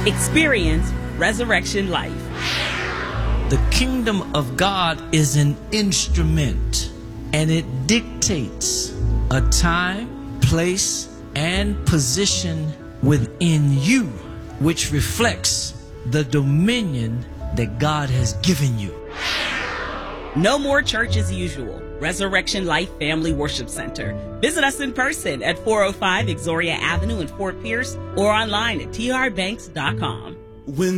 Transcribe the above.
Experience resurrection life. The kingdom of God is an instrument, and it dictates a time, place, and position within you, which reflects the dominion that God has given you. No more church as usual. Resurrection Life Family Worship Center. Visit us in person at 405 Exoria Avenue in Fort Pierce or online at trbanks.com. When